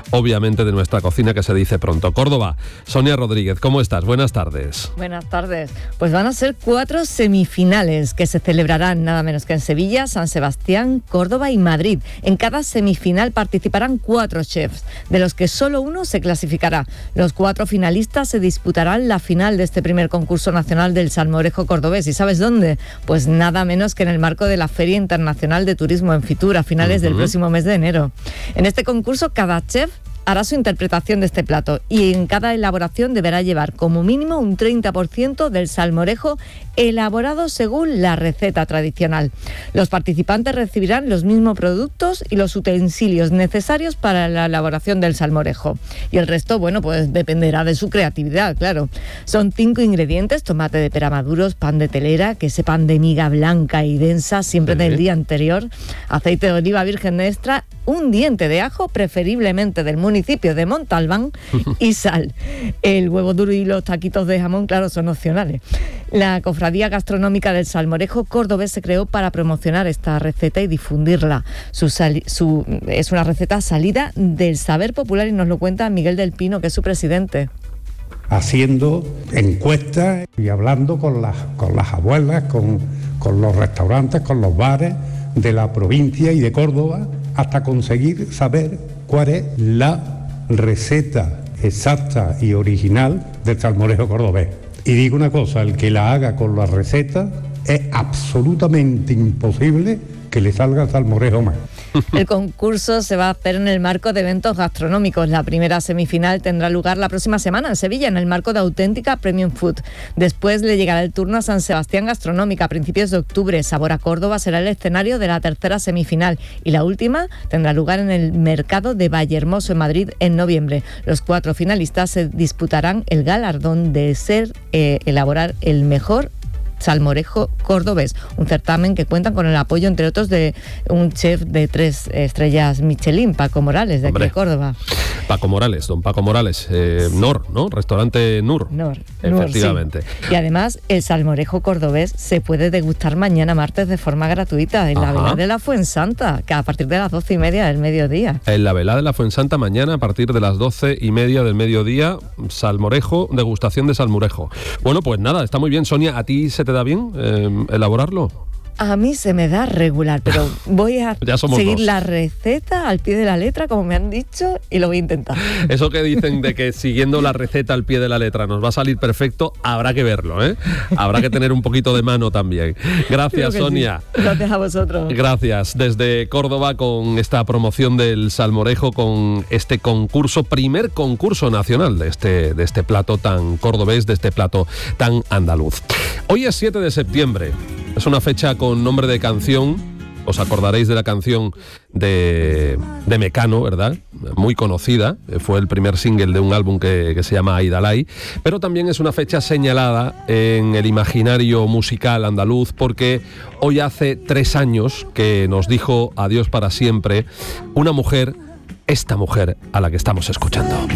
obviamente, de nuestra cocina, que se dice pronto. Córdoba, Sonia Rodríguez, ¿cómo estás? Buenas tardes. Buenas tardes. Pues van a ser 4 semifinales que se celebrarán nada menos que en Sevilla, San Sebastián, Córdoba y Madrid. En cada semifinal participarán 4 chefs, de los que solo uno se clasificará. Los 4 finalistas se disputarán la final de este primer concurso nacional del salmorejo cordobés. ¿Y sabes dónde? Pues nada menos que en el marco de la Feria Internacional de Turismo en Fitur, a finales del próximo mes de enero. En este concurso, cada chef hará su interpretación de este plato y en cada elaboración deberá llevar como mínimo un 30% del salmorejo elaborado según la receta tradicional. Los participantes recibirán los mismos productos y los utensilios necesarios para la elaboración del salmorejo. Y el resto, bueno, pues dependerá de su creatividad, claro. Son 5 ingredientes: tomate de pera maduros, pan de telera, que ese pan de miga blanca y densa, siempre del día anterior, aceite de oliva virgen extra, un diente de ajo, preferiblemente del municipio de Montalbán, y sal. El huevo duro y los taquitos de jamón, claro, son opcionales. La Cofradía Gastronómica del Salmorejo Cordobés se creó para promocionar esta receta y difundirla. Es una receta salida del saber popular y nos lo cuenta Miguel del Pino, que es su presidente. Haciendo encuestas y hablando con las abuelas, con los restaurantes, con los bares de la provincia y de Córdoba, hasta conseguir saber cuál es la receta exacta y original del salmorejo cordobés. Y digo una cosa, el que la haga con la receta es absolutamente imposible que le salga salmorejo mal. El concurso se va a hacer en el marco de eventos gastronómicos. La primera semifinal tendrá lugar la próxima semana en Sevilla, en el marco de Auténtica Premium Food. Después le llegará el turno a San Sebastián Gastronómica a principios de octubre. Sabor a Córdoba será el escenario de la tercera semifinal y la última tendrá lugar en el mercado de Vallehermoso en Madrid en noviembre. Los 4 finalistas se disputarán el galardón de elaborar el mejor salmorejo cordobés, un certamen que cuentan con el apoyo, entre otros, de un chef de 3 estrellas Michelin, Paco Morales, de aquí de Córdoba. Paco Morales, don Paco Morales, Nor, ¿no? Restaurante Nur. Nur, efectivamente. Sí. Y además, el salmorejo cordobés se puede degustar mañana martes de forma gratuita en la Vela de la Fuensanta, que a partir de las 12:30 del mediodía. En la Vela de la Fuensanta mañana a partir de las 12:30 del mediodía, salmorejo, degustación de salmorejo. Bueno, pues nada, está muy bien. Sonia, ¿a ti se te da bien elaborarlo? A mí se me da regular, pero voy a seguir la receta al pie de la letra, como me han dicho, y lo voy a intentar. Eso que dicen de que siguiendo la receta al pie de la letra nos va a salir perfecto, habrá que verlo, ¿eh? Habrá que tener un poquito de mano también. Gracias, Sonia. Sí. Gracias a vosotros. Gracias. Desde Córdoba, con esta promoción del salmorejo, con este concurso, primer concurso nacional de este plato tan cordobés, de este plato tan andaluz. Hoy es 7 de septiembre. Es una fecha con nombre de canción. Os acordaréis de la canción de Mecano, ¿verdad? Muy conocida. Fue el primer single de un álbum que se llama Aidalay. Pero también es una fecha señalada en el imaginario musical andaluz, porque hoy hace 3 años que nos dijo adiós para siempre una mujer, esta mujer a la que estamos escuchando.